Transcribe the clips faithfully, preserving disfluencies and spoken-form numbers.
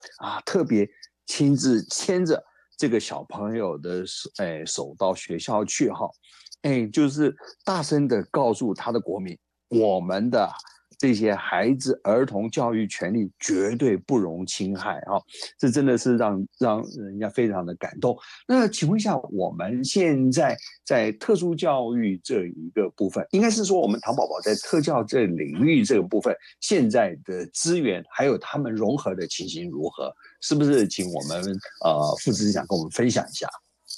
啊，特别亲自牵着这个小朋友的手，哎，手到学校去哈，哎，就是大声的告诉他的国民，我们的这些孩子儿童教育权利绝对不容侵害啊！这真的是让让人家非常的感动。那请问一下，我们现在在特殊教育这一个部分，应该是说我们唐宝宝在特教这领域这个部分，现在的资源还有他们融合的情形如何？是不是请我们呃副执行长跟我们分享一下？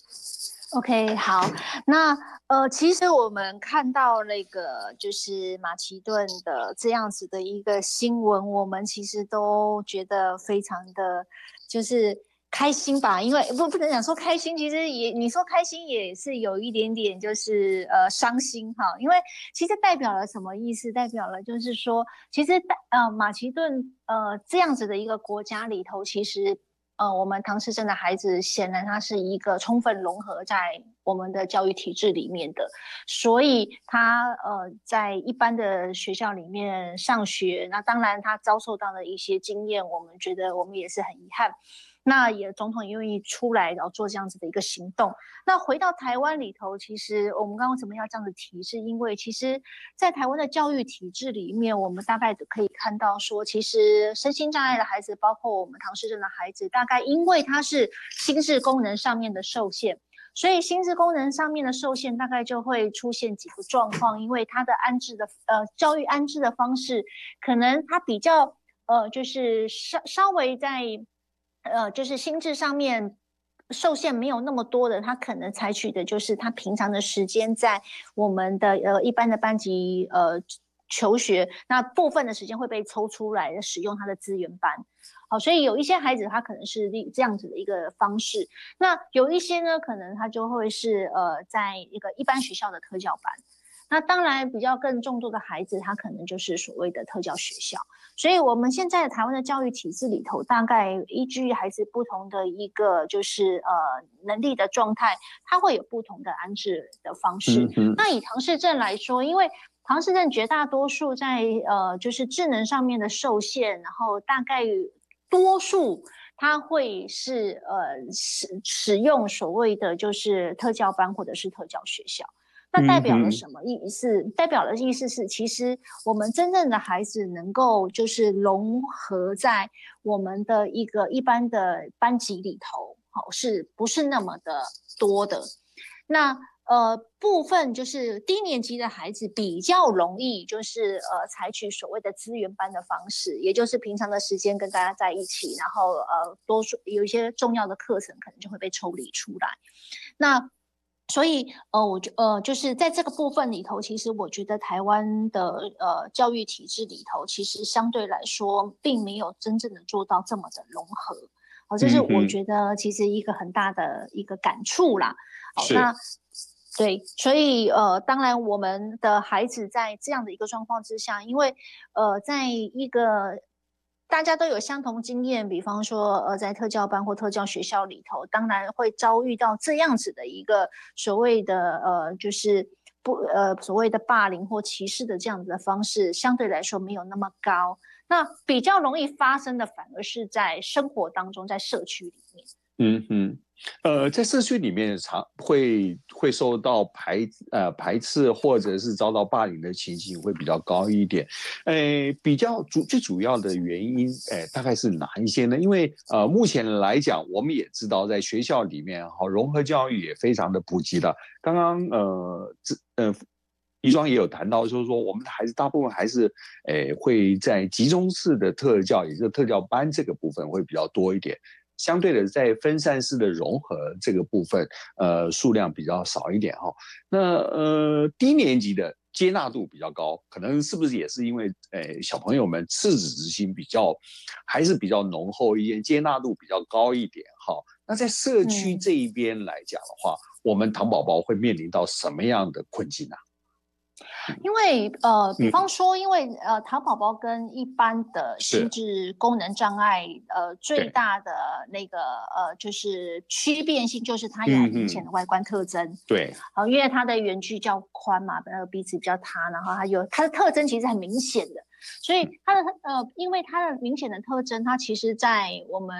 OK， 好，那呃，其实我们看到那个就是马其顿的这样子的一个新闻，我们其实都觉得非常的就是开心吧，因为不不能讲说开心，其实也你说开心也是有一点点就是呃伤心哈，因为其实代表了什么意思？代表了就是说，其实呃马其顿呃这样子的一个国家里头，其实。呃，我们唐氏症的孩子显然他是一个充分融合在我们的教育体制里面的，所以他呃在一般的学校里面上学，那当然他遭受到的一些经验，我们觉得我们也是很遗憾。那也总统也愿意出来，然后做这样子的一个行动。那回到台湾里头，其实我们刚刚为什么要这样子提，是因为其实，在台湾的教育体制里面，我们大概可以看到说，其实身心障碍的孩子，包括我们唐氏症的孩子，大概因为他是心智功能上面的受限。所以心智功能上面的受限，大概就会出现几个状况，因为他的安置的呃教育安置的方式，可能他比较呃就是稍稍微在呃就是心智上面受限没有那么多的，他可能采取的就是他平常的时间在我们的呃一般的班级呃求学，那部分的时间会被抽出来使用他的资源班。好，所以有一些孩子他可能是这样子的一个方式，那有一些呢，可能他就会是呃在一个一般学校的特教班。那当然，比较更众多的孩子，他可能就是所谓的特教学校。所以，我们现在台湾的教育体制里头，大概依据孩子不同的一个就是呃能力的状态，它会有不同的安置的方式。嗯、那以唐氏症来说，因为唐氏症绝大多数在呃就是智能上面的受限，然后大概多数它会是呃使使用所谓的就是特教班或者是特教学校。那代表了什么意思？代表的意思是，其实我们真正的孩子能够就是融合在我们的一个一般的班级里头，好，是不是那么的多的？那呃，部分就是低年级的孩子比较容易，就是呃，采取所谓的资源班的方式，也就是平常的时间跟大家在一起，然后呃，多数有一些重要的课程可能就会被抽离出来。那所以，呃，我就呃，就是在这个部分里头，其实我觉得台湾的呃教育体制里头，其实相对来说，并没有真正的做到这么的融合。好、哦，这是我觉得其实一个很大的一个感触啦。好、哦，那对，所以呃，当然我们的孩子在这样的一个状况之下，因为呃，在一个大家都有相同经验，比方说，呃，在特教班或特教学校里头，当然会遭遇到这样子的一个所谓的呃，就是不呃所谓的霸凌或歧视的这样子的方式，相对来说没有那么高。那比较容易发生的，反而是在生活当中，在社区里面。 嗯哼，呃，在社区里面常会会受到排呃排斥或者是遭到霸凌的情形会比较高一点，呃，比较主最主要的原因，呃，大概是哪一些呢？因为呃，目前来讲，我们也知道在学校里面，哈，融合教育也非常的普及了。刚刚呃，呃。宜庄也有谈到，就是说我们的孩子大部分还是，诶，会在集中式的特教，也就是特教班这个部分会比较多一点。相对的，在分散式的融合这个部分，呃，数量比较少一点哈。那呃，低年级的接纳度比较高，可能是不是也是因为，呃，小朋友们赤子之心比较还是比较浓厚一点，接纳度比较高一点哈。那在社区这一边来讲的话，嗯、我们唐宝宝会面临到什么样的困境啊？ 因为呃，比方说，因为呃，唐宝宝跟一般的心智功能障碍，呃，最大的那个呃，就是区别性，就是它有很明显的外观特征。嗯、 对， 好、呃，因为它的圆距较宽嘛，那个鼻子比较塌，然后它有它的特征其实很明显的，所以它的呃，因为它的明显的特征，它其实在我们